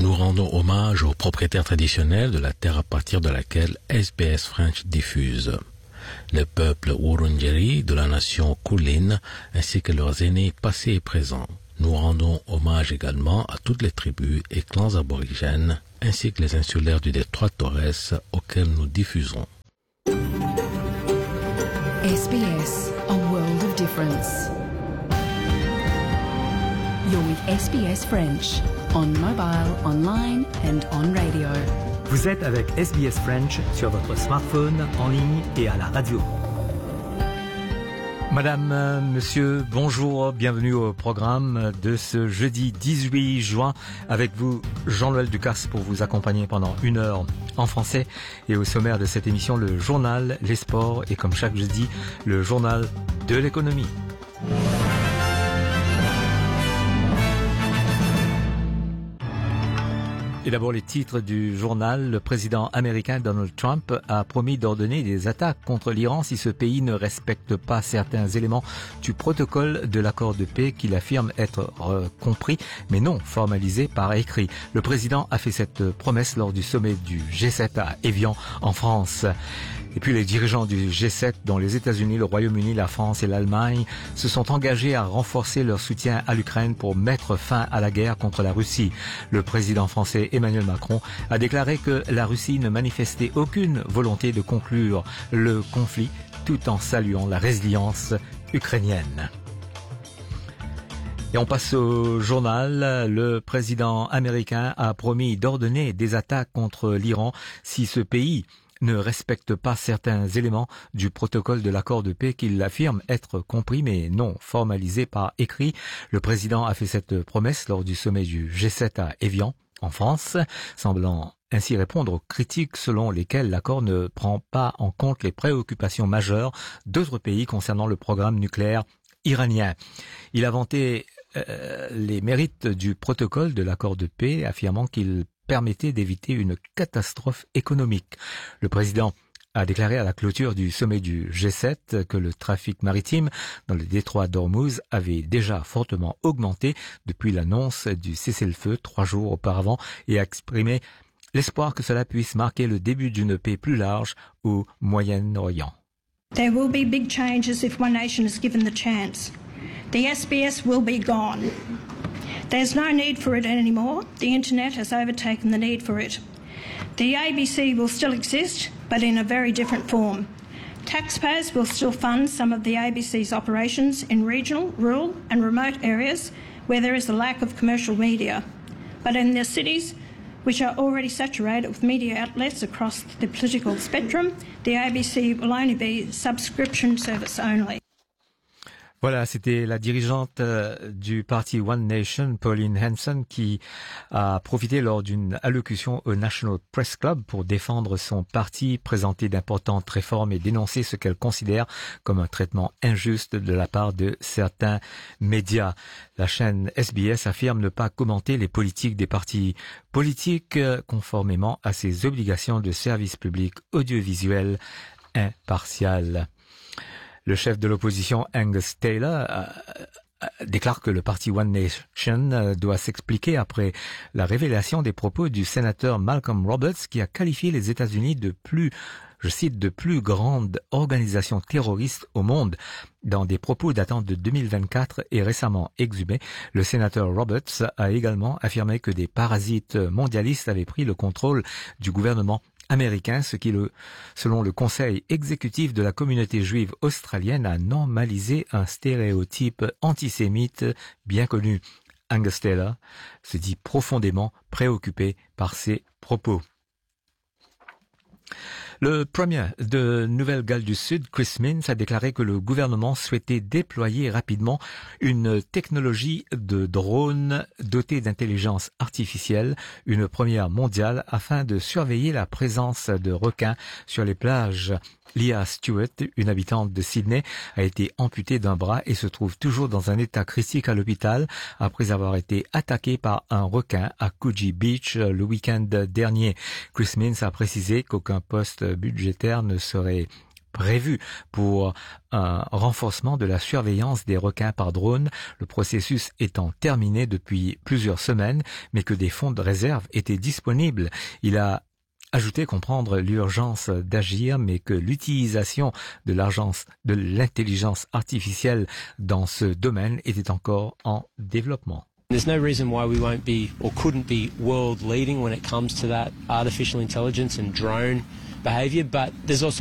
Nous rendons hommage aux propriétaires traditionnels de la terre à partir de laquelle SBS French diffuse. Le peuple Wurundjeri de la nation Kulin ainsi que leurs aînés passés et présents. Nous rendons hommage également à toutes les tribus et clans aborigènes ainsi que les insulaires du détroit Torres auxquels nous diffusons. SBS, a world of difference. You're with SBS French, on mobile, online and on radio. Vous êtes avec SBS French sur votre smartphone, en ligne et à la radio. Madame, monsieur, bonjour, bienvenue au programme de ce jeudi 18 juin. Avec vous, Jean-Noël Ducasse pour vous accompagner pendant 1 heure en français. Et au sommaire de cette émission, le journal, les sports et comme chaque jeudi, le journal de l'économie. Et d'abord les titres du journal. Le président américain Donald Trump a promis d'ordonner des attaques contre l'Iran si ce pays ne respecte pas certains éléments du protocole de l'accord de paix qu'il affirme être compris mais non formalisé par écrit. Le président a fait cette promesse lors du sommet du G7 à Évian en France. Et puis les dirigeants du G7, dont les États-Unis, le Royaume-Uni, la France et l'Allemagne, se sont engagés à renforcer leur soutien à l'Ukraine pour mettre fin à la guerre contre la Russie. Le président français Emmanuel Macron a déclaré que la Russie ne manifestait aucune volonté de conclure le conflit tout en saluant la résilience ukrainienne. Et on passe au journal. Le président américain a promis d'ordonner des attaques contre l'Iran si ce pays ne respecte pas certains éléments du protocole de l'accord de paix qu'il affirme être compris mais non formalisé par écrit. Le président a fait cette promesse lors du sommet du G7 à Évian, en France, semblant ainsi répondre aux critiques selon lesquelles l'accord ne prend pas en compte les préoccupations majeures d'autres pays concernant le programme nucléaire iranien. Il a vanté les mérites du protocole de l'accord de paix, affirmant qu'il permettait d'éviter une catastrophe économique. Le président a déclaré à la clôture du sommet du G7 que le trafic maritime dans le détroit d'Ormuz avait déjà fortement augmenté depuis l'annonce du cessez-le-feu 3 jours auparavant et a exprimé l'espoir que cela puisse marquer le début d'une paix plus large au Moyen-Orient. There will be big changes if one nation is given the chance. The SBS will be gone. There's no need for it anymore. The internet has overtaken the need for it. The ABC will still exist, but in a very different form. Taxpayers will still fund some of the ABC's operations in regional, rural and remote areas where there is a lack of commercial media. But in the cities, which are already saturated with media outlets across the political spectrum, the ABC will only be subscription service only. Voilà, c'était la dirigeante du parti One Nation, Pauline Hanson, qui a profité lors d'une allocution au National Press Club pour défendre son parti, présenter d'importantes réformes et dénoncer ce qu'elle considère comme un traitement injuste de la part de certains médias. La chaîne SBS affirme ne pas commenter les politiques des partis politiques conformément à ses obligations de service public audiovisuel impartial. Le chef de l'opposition, Angus Taylor, déclare que le parti One Nation doit s'expliquer après la révélation des propos du sénateur Malcolm Roberts qui a qualifié les États-Unis de plus, je cite, de plus grande organisation terroriste au monde. Dans des propos datant de 2024 et récemment exhumés, le sénateur Roberts a également affirmé que des parasites mondialistes avaient pris le contrôle du gouvernement américain, ce qui, selon le conseil exécutif de la communauté juive australienne, a normalisé un stéréotype antisémite bien connu. Angus Taylor se dit profondément préoccupé par ces propos. Le premier de Nouvelle-Galles du Sud, Chris Minns, a déclaré que le gouvernement souhaitait déployer rapidement une technologie de drone dotée d'intelligence artificielle, une première mondiale, afin de surveiller la présence de requins sur les plages. Leah Stewart, une habitante de Sydney, a été amputée d'un bras et se trouve toujours dans un état critique à l'hôpital après avoir été attaquée par un requin à Coogee Beach le week-end dernier. Chris Minns a précisé qu'aucun poste budgétaire ne serait prévu pour un renforcement de la surveillance des requins par drone, le processus étant terminé depuis plusieurs semaines, mais que des fonds de réserve étaient disponibles. Il a ajouté comprendre l'urgence d'agir, mais que l'utilisation de l'intelligence artificielle dans ce domaine était encore en développement. There's no reason why we won't be or couldn't be world leading when it comes to that artificial intelligence and drone behaviour, but there's also